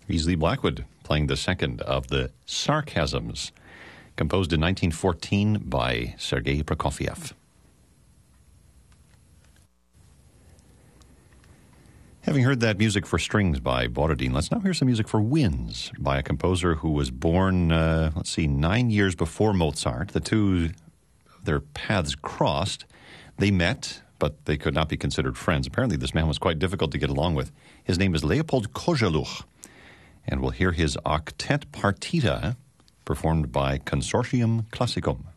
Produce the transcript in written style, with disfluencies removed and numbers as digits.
Beasley Blackwood playing the second of the Sarcasms, composed in 1914 by Sergei Prokofiev. Having heard that music for strings by Borodin, let's now hear some music for winds by a composer who was born, 9 years before Mozart. Their paths crossed. They met, but they could not be considered friends. Apparently, this man was quite difficult to get along with. His name is Leopold Kozeluch, and we'll hear his Octet Partita performed by Consortium Classicum.